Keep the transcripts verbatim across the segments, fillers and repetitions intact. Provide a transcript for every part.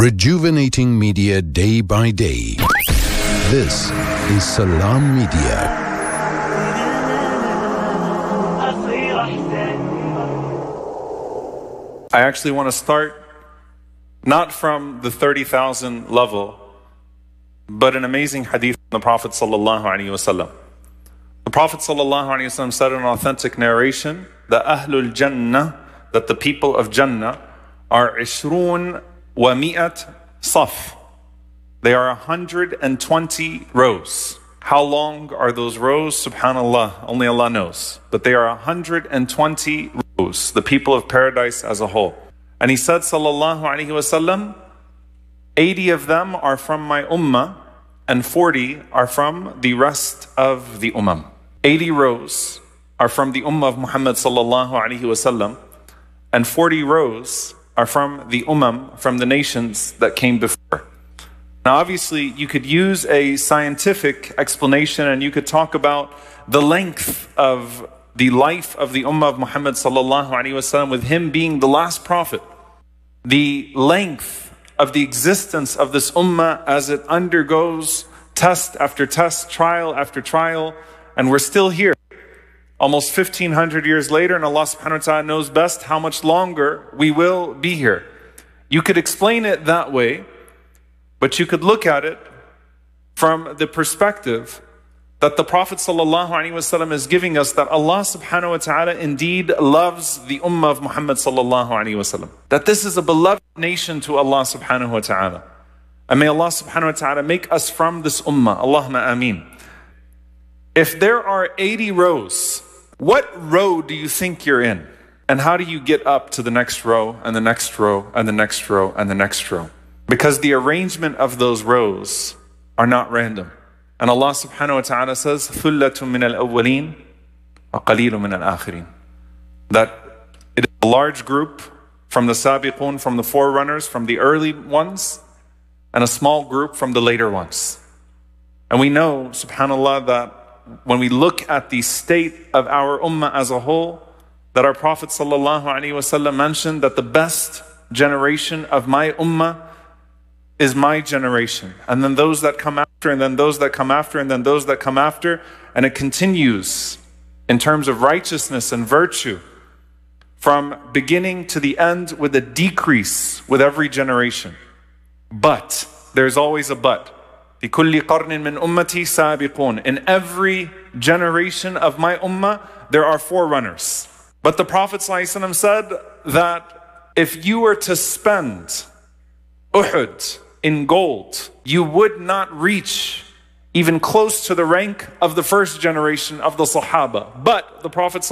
Rejuvenating media day by day. This is Salam Media. I actually want to start not from the thirty thousand level, but an amazing hadith from the Prophet sallallahu alaihi wasallam. The Prophet sallallahu alaihi wasallam said in an authentic narration that Ahlul Jannah, that the people of Jannah are ishrun wa mi'at saf. They are one hundred twenty rows. How long are those rows? Subhanallah, only Allah knows. But they are one hundred twenty rows, the people of paradise as a whole. And he said, sallallahu alaihi wasallam, eighty of them are from my ummah, and forty are from the rest of the ummah. eighty rows are from the ummah of Muhammad sallallahu alaihi wasallam, and forty rows are from the ummah, from the nations that came before. Now obviously you could use a scientific explanation and you could talk about the length of the life of the ummah of Muhammad sallallahu alaihi wasallam, with him being the last prophet. The length of the existence of this ummah as it undergoes test after test, trial after trial, and we're still here. Almost fifteen hundred years later, and Allah subhanahu wa ta'ala knows best how much longer we will be here. You could explain it that way, but you could look at it from the perspective that the Prophet sallallahu alaihi wasallam is giving us, that Allah subhanahu wa ta'ala indeed loves the ummah of Muhammad sallallahu alaihi wasallam. That this is a beloved nation to Allah subhanahu wa ta'ala. And may Allah subhanahu wa ta'ala make us from this ummah. Allahumma ameen. If there are eighty rows, what row do you think you're in? And how do you get up to the next row and the next row and the next row and the next row? Because the arrangement of those rows are not random. And Allah subhanahu wa ta'ala says, ثُلَّةٌ مِّنَ الْأَوَّلِينَ وَقَلِيلٌ مِّنَ الْآخِرِينَ. That it is a large group from the sabiqun, from the forerunners, from the early ones, and a small group from the later ones. And we know, subhanAllah, that when we look at the state of our ummah as a whole, that our Prophet sallallahu alaihi wasallam mentioned that the best generation of my ummah is my generation, and then those that come after, and then those that come after, and then those that come after, and it continues in terms of righteousness and virtue from beginning to the end, with a decrease with every generation. But there's always a but. لِكُلِّ قَرْنٍ مِّنْ أُمَّتِي سَابِقُونَ. In every generation of my ummah, there are forerunners. But the Prophet ﷺ said that if you were to spend Uhud in gold, you would not reach even close to the rank of the first generation of the Sahaba. But the Prophet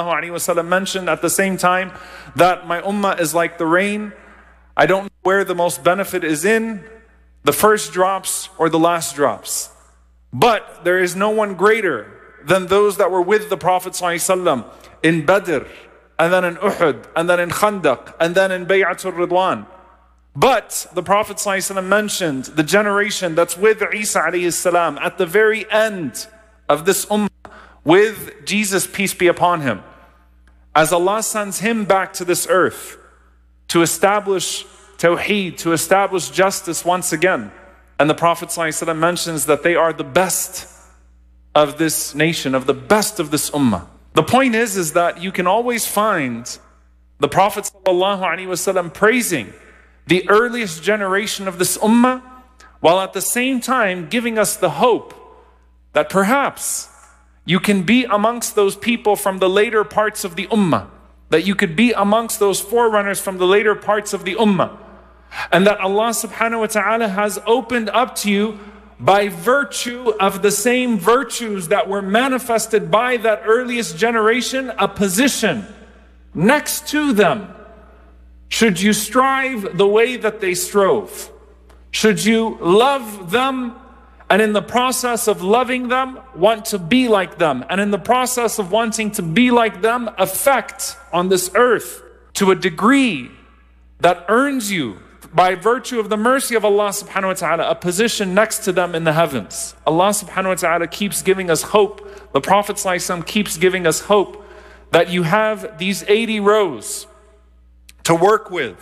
ﷺ mentioned at the same time that my ummah is like the rain. I don't know where the most benefit is in, the first drops or the last drops. But there is no one greater than those that were with the Prophet ﷺ in Badr, and then in Uhud, and then in Khandaq, and then in Bay'atul Ridwan. But the Prophet ﷺ mentioned the generation that's with Isa alayhi salam at the very end of this ummah, with Jesus, peace be upon him. As Allah sends him back to this earth to establish Tawheed, to establish justice once again. And the Prophet ﷺ mentions that they are the best of this nation, of the best of this ummah. The point is, is that you can always find the Prophet ﷺ praising the earliest generation of this ummah, while at the same time giving us the hope that perhaps you can be amongst those people from the later parts of the ummah, that you could be amongst those forerunners from the later parts of the ummah, and that Allah subhanahu wa ta'ala has opened up to you by virtue of the same virtues that were manifested by that earliest generation, a position next to them. Should you strive the way that they strove? Should you love them, and in the process of loving them, want to be like them, and in the process of wanting to be like them, affect on this earth to a degree that earns you, by virtue of the mercy of Allah subhanahu wa ta'ala, a position next to them in the heavens. Allah subhanahu wa ta'ala keeps giving us hope. The Prophet ﷺ keeps giving us hope that you have these eighty rows to work with,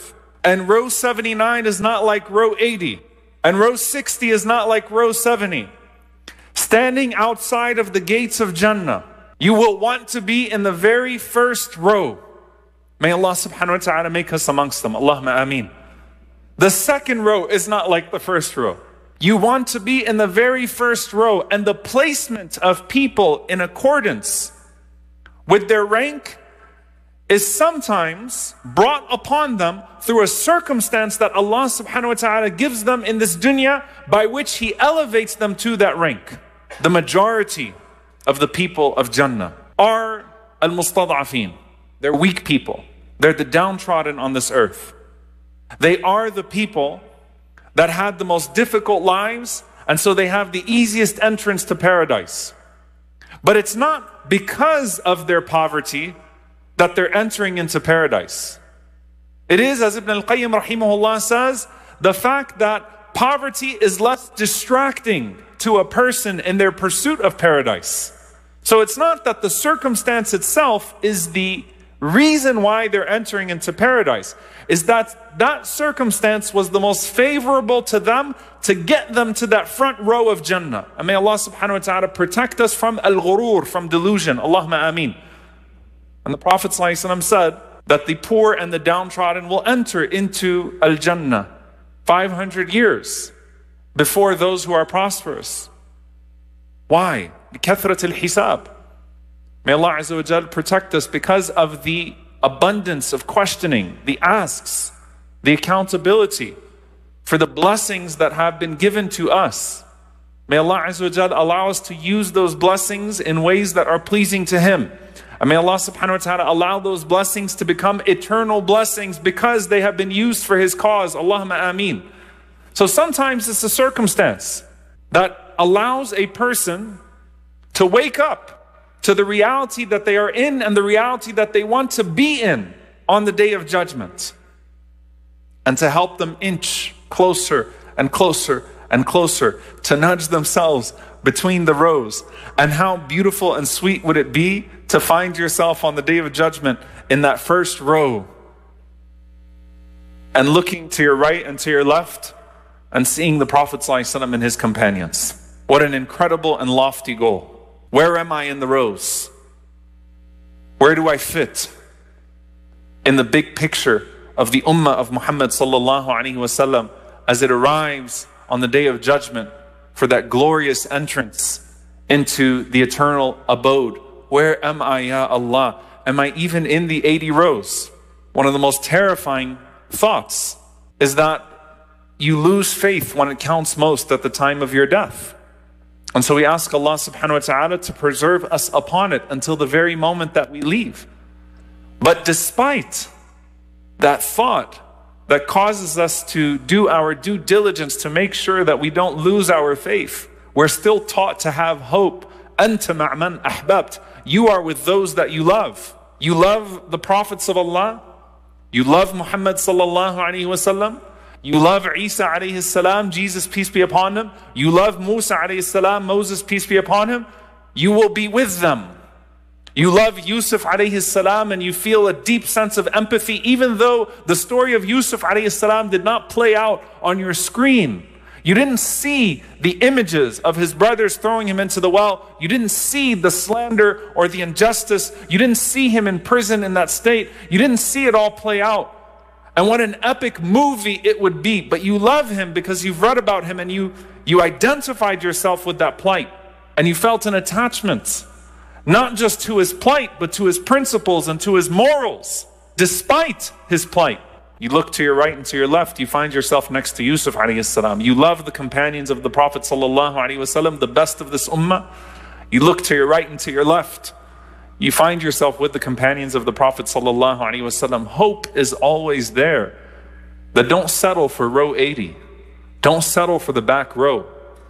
And row seventy-nine is not like row eighty. And row sixty is not like row seventy. Standing outside of the gates of Jannah, you will want to be in the very first row. May Allah subhanahu wa ta'ala make us amongst them. Allahumma ameen. The second row is not like the first row. You want to be in the very first row, and the placement of people in accordance with their rank is sometimes brought upon them through a circumstance that Allah subhanahu wa ta'ala gives them in this dunya, by which He elevates them to that rank. The majority of the people of Jannah are al-mustad'afin. They're weak people. They're the downtrodden on this earth. They are the people that had the most difficult lives, and so they have the easiest entrance to paradise. But it's not because of their poverty that they're entering into paradise. It is, as Ibn al-Qayyim rahimahullah says, the fact that poverty is less distracting to a person in their pursuit of paradise. So it's not that the circumstance itself is the reason why they're entering into paradise. Is that that circumstance was the most favorable to them to get them to that front row of Jannah. And may Allah subhanahu wa ta'ala protect us from al-ghurur, from delusion. Allahumma ameen. And the Prophet ﷺ said that the poor and the downtrodden will enter into al-Jannah five hundred years before those who are prosperous. Why? بِكَثْرَةِ الْحِسَابِ. May Allah Azza wa Jal protect us because of the abundance of questioning, the asks, the accountability for the blessings that have been given to us. May Allah Azza wa Jal allow us to use those blessings in ways that are pleasing to Him. And may Allah subhanahu wa ta'ala allow those blessings to become eternal blessings because they have been used for His cause. Allahumma ameen. So sometimes it's a circumstance that allows a person to wake up to the reality that they are in and the reality that they want to be in on the Day of Judgment, and to help them inch closer and closer and closer, to nudge themselves between the rows. And how beautiful and sweet would it be to find yourself on the Day of Judgment in that first row, and looking to your right and to your left and seeing the Prophet ﷺ and his companions. What an incredible and lofty goal. Where am I in the rows? Where do I fit in the big picture of the ummah of Muhammad sallallahu alaihi wasallam as it arrives on the Day of Judgment for that glorious entrance into the eternal abode? Where am I, ya Allah? Am I even in the eighty rows? One of the most terrifying thoughts is that you lose faith when it counts most at the time of your death. And so we ask Allah subhanahu wa ta'ala to preserve us upon it until the very moment that we leave. But despite that thought that causes us to do our due diligence to make sure that we don't lose our faith, we're still taught to have hope. Anta ma'man ahbabt. You are with those that you love. You love the prophets of Allah. You love Muhammad sallallahu alaihi wasallam. You love Isa alayhi salam, Jesus peace be upon him. You love Musa alayhi salam, Moses peace be upon him. You will be with them. You love Yusuf alayhi salam, and you feel a deep sense of empathy, even though the story of Yusuf alayhi salam did not play out on your screen. You didn't see the images of his brothers throwing him into the well. You didn't see the slander or the injustice. You didn't see him in prison in that state. You didn't see it all play out. And what an epic movie it would be. But you love him because you've read about him, and you, you identified yourself with that plight. And you felt an attachment, not just to his plight, but to his principles and to his morals, despite his plight. You look to your right and to your left, you find yourself next to Yusuf alayhi salam. You love the companions of the Prophet sallallahu alaihi wasallam, the best of this ummah. You look to your right and to your left, you find yourself with the companions of the Prophet sallallahu alaihi wasallam. Hope is always there. That don't settle for row eighty. Don't settle for the back row.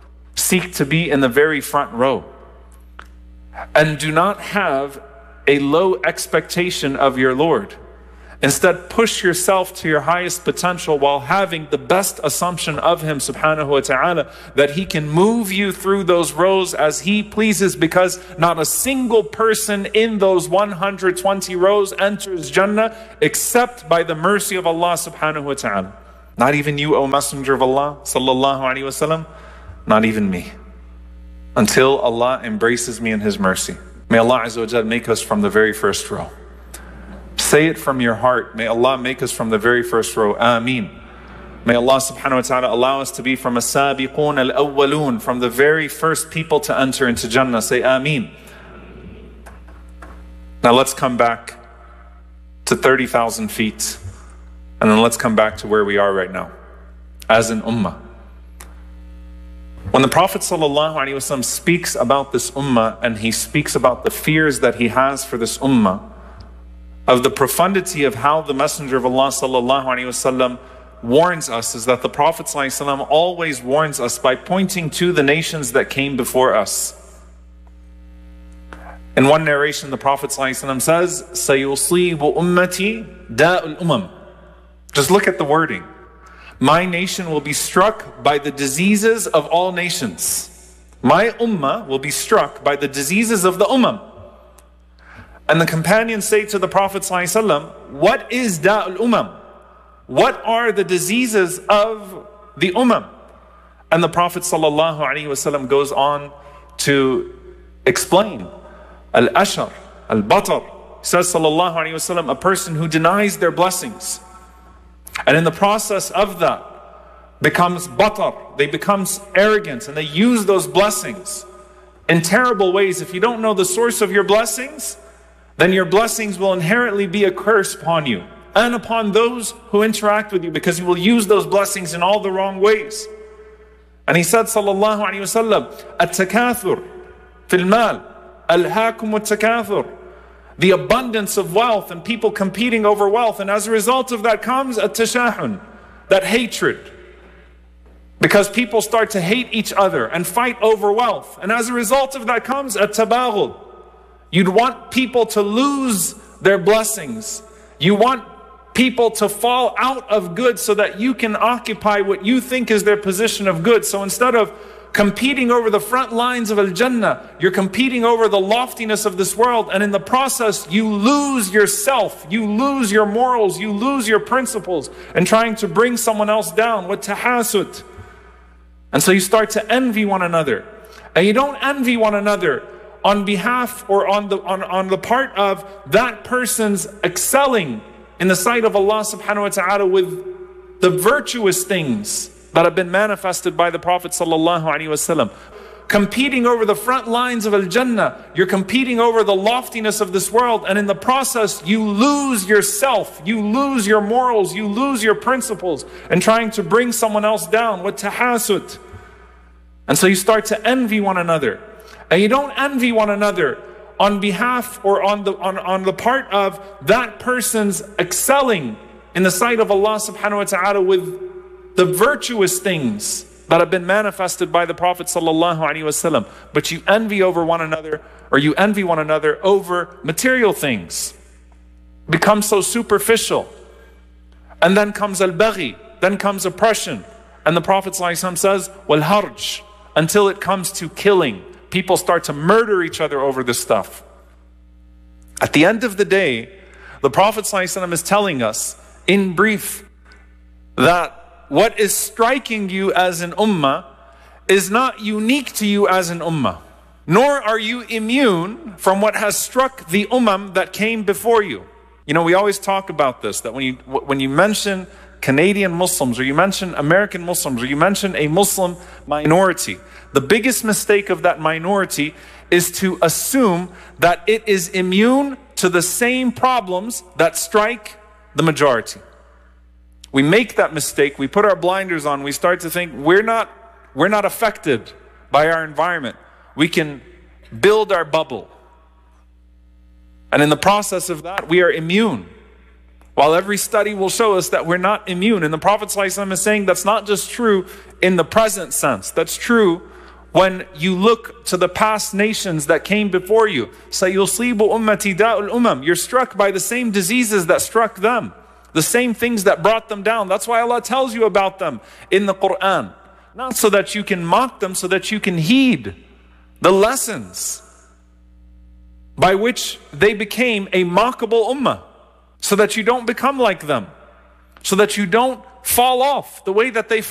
Seek to be in the very front row. And do not have a low expectation of your Lord. Instead, push yourself to your highest potential while having the best assumption of Him subhanahu wa ta'ala, that He can move you through those rows as He pleases, because not a single person in those one hundred twenty rows enters Jannah except by the mercy of Allah subhanahu wa ta'ala. Not even you, O Messenger of Allah sallallahu alaihi wasallam, not even me. Until Allah embraces me in His mercy. May Allah Azza wa Jal make us from the very first row. Say it from your heart. May Allah make us from the very first row. Ameen. May Allah subhanahu wa ta'ala allow us to be from as-sabiqun al-awwalun, from the very first people to enter into Jannah. Say Ameen. Now let's come back to thirty thousand feet. And then let's come back to where we are right now. As an ummah. When the Prophet ﷺ speaks about this ummah, and he speaks about the fears that he has for this ummah, of the profundity of how the Messenger of Allah ﷺ warns us, is that the Prophet ﷺ always warns us by pointing to the nations that came before us. In one narration, the Prophet ﷺ says, سَيُصِيبُ أُمَّتِي دَاءُ الْأُمَمِ. Just look at the wording. My nation will be struck by the diseases of all nations. My ummah will be struck by the diseases of the ummah. And the companions say to the Prophet ﷺ, what is da'ul ummah? What are the diseases of the ummah? And the Prophet ﷺ goes on to explain. Al-ashar, al-batar. He says, sallallahu alayhi wasallam, a person who denies their blessings. And in the process of that, becomes batar. They become arrogant, and they use those blessings in terrible ways. If you don't know the source of your blessings, then your blessings will inherently be a curse upon you and upon those who interact with you, because you will use those blessings in all the wrong ways. And he said, sallallahu alayhi wasallam, at-takathur fil mal, alhaakum at-takathur. The abundance of wealth and people competing over wealth. And as a result of that comes at-tashahun, that hatred. Because people start to hate each other and fight over wealth. And as a result of that comes at-tabaghul. You'd want people to lose their blessings. You want people to fall out of good so that you can occupy what you think is their position of good. So instead of competing over the front lines of Al-Jannah, you're competing over the loftiness of this world, and in the process you lose yourself, you lose your morals, you lose your principles, and trying to bring someone else down with tahasud. And so you start to envy one another. And you don't envy one another on behalf or on the, on, on the part of that person's excelling in the sight of Allah subhanahu wa ta'ala with the virtuous things that have been manifested by the Prophet sallallahu alaihi wasallam. Competing over the front lines of Al-Jannah, you're competing over the loftiness of this world, and in the process you lose yourself, you lose your morals, you lose your principles, and trying to bring someone else down with tahasud. And so you start to envy one another. And you don't envy one another on behalf or on the, on, on the part of that person's excelling in the sight of Allah subhanahu wa ta'ala with the virtuous things that have been manifested by the Prophet sallallahu alaihi wasallam. But you envy over one another, or you envy one another over material things. Become so superficial. And then comes al-baghi, then comes oppression. And the Prophet sallallahu alaihi wasallam says, wal-harj, until it comes to killing. People start to murder each other over this stuff. At the end of the day, the Prophet ﷺ is telling us, in brief, that what is striking you as an ummah is not unique to you as an ummah. Nor are you immune from what has struck the ummah that came before you. You know, we always talk about this, that when you, when you mention Canadian Muslims, or you mention American Muslims, or you mention a Muslim minority, the biggest mistake of that minority is to assume that it is immune to the same problems that strike the majority. We make that mistake, we put our blinders on, we start to think we're not, we're not affected by our environment. We can build our bubble. And in the process of that, we are immune. While every study will show us that we're not immune. And the Prophet ﷺ is saying that's not just true in the present sense. That's true when you look to the past nations that came before you, سَيُصِيبُ أُمَّتِي دَاءُ الْأُمَمِ, you're struck by the same diseases that struck them, the same things that brought them down. That's why Allah tells you about them in the Quran. Not so that you can mock them, so that you can heed the lessons by which they became a mockable ummah, so that you don't become like them, so that you don't fall off the way that they fell.